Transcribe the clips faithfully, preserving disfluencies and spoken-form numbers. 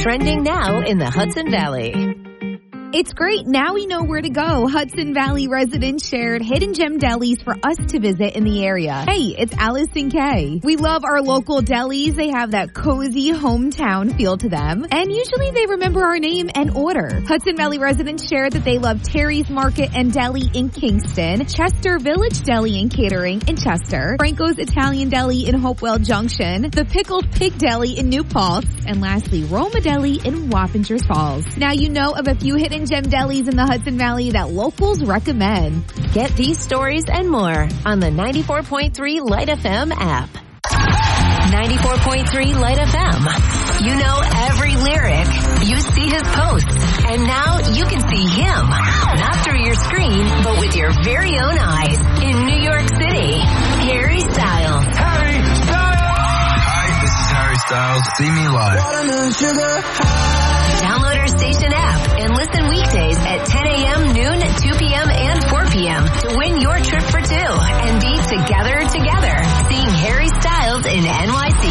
Trending now in the Hudson Valley. It's great. Now we know where to go. Hudson Valley residents shared hidden gem delis for us to visit in the area. Hey, it's Allison Kay. We love our local delis. They have that cozy hometown feel to them. And usually they remember our name and order. Hudson Valley residents shared that they love Terry's Market and Deli in Kingston, Chester Village Deli and Catering in Chester, Franco's Italian Deli in Hopewell Junction, the Pickled Pig Deli in New Paltz, and lastly, Roma Deli in Wappingers Falls. Now you know of a few hidden gem delis in the Hudson Valley that locals recommend. Get these stories and more on the ninety-four point three Light F M app. ninety-four point three Light F M. You know every lyric. You see his posts. And now you can see him. Not through your screen, but with your very own eyes. In New York City, Harry Styles. Harry Styles! Hi, this is Harry Styles. See me live. Download our station app and listen weekdays at ten a.m., noon, two p.m., and four p.m. to win your trip for two and be together together, seeing Harry Styles in N Y C.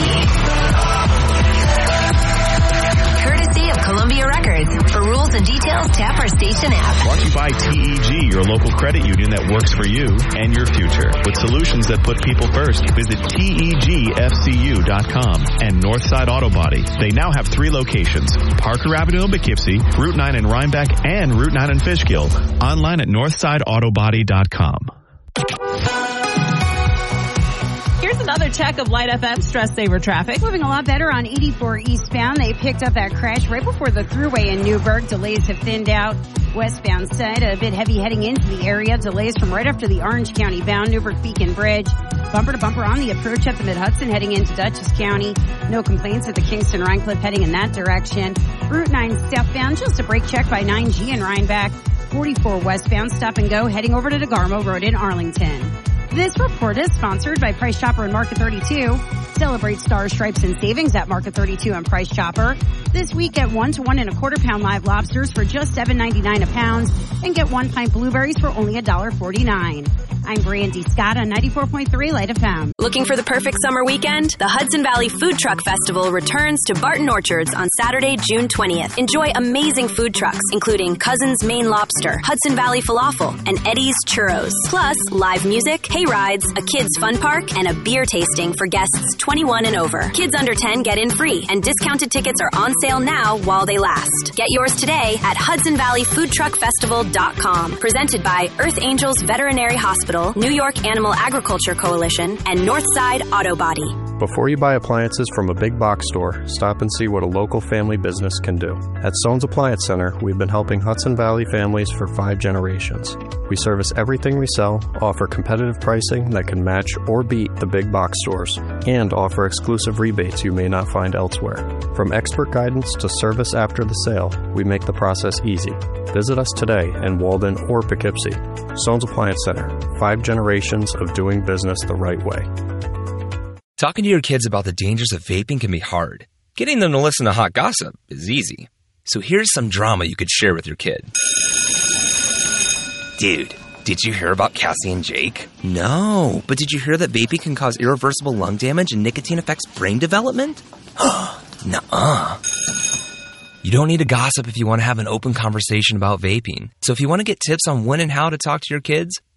Courtesy of Columbia Records. For rules and details, tap our station app. Brought to you by T E G, your local credit union that works for you and your future. With solutions that put people first, visit T E G F C U dot com and Northside Auto Body. They now have three locations: Parker Avenue in Poughkeepsie, Route nine in Rhinebeck, and Route nine in Fishkill. Online at northside auto body dot com. Here's another check of Light F M stress saver traffic. Moving a lot better on eighty-four eastbound. They picked up that crash right before the thruway in Newburgh. Delays have thinned out. Westbound side, a bit heavy heading into the area. Delays from right after the Orange County bound Newburgh Beacon Bridge. Bumper to bumper on the approach at the Mid-Hudson heading into Dutchess County. No complaints at the Kingston Rhine Cliff heading in that direction. Route nine southbound, just a brake check by nine G in Rhinebeck. forty-four westbound, stop and go heading over to DeGarmo Road in Arlington. This report is sponsored by Price Chopper and Market thirty-two. Celebrate Stars, Stripes, and Savings at Market thirty-two and Price Chopper. This week, get one to one and a quarter pound live lobsters for just seven ninety-nine a pound, and get one pint blueberries for only one dollar forty-nine. I'm Brandy Scott on ninety-four point three Light F M. Looking for the perfect summer weekend? The Hudson Valley Food Truck Festival returns to Barton Orchards on Saturday, June twentieth. Enjoy amazing food trucks, including Cousin's Maine Lobster, Hudson Valley Falafel, and Eddie's Churros. Plus, live music, hay rides, a kids' fun park, and a beer tasting for guests twenty-one and over. Kids under ten get in free, and discounted tickets are on sale now while they last. Get yours today at hudson valley food truck festival dot com. Presented by Earth Angels Veterinary Hospital, New York Animal Agriculture Coalition, and Northside Auto Body. Before you buy appliances from a big box store, stop and see what a local family business can do. At Stone's Appliance Center, we've been helping Hudson Valley families for five generations. We service everything we sell, offer competitive pricing that can match or beat the big box stores, and offer exclusive rebates you may not find elsewhere. From expert guidance to service after the sale, we make the process easy. Visit us today in Walden or Poughkeepsie. Stone's Appliance Center, five generations of doing business the right way. Talking to your kids about the dangers of vaping can be hard. Getting them to listen to hot gossip is easy. So here's some drama you could share with your kid. Dude, did you hear about Cassie and Jake? No, but did you hear that vaping can cause irreversible lung damage and nicotine affects brain development? Nuh-uh. You don't need to gossip if you want to have an open conversation about vaping. So if you want to get tips on when and how to talk to your kids,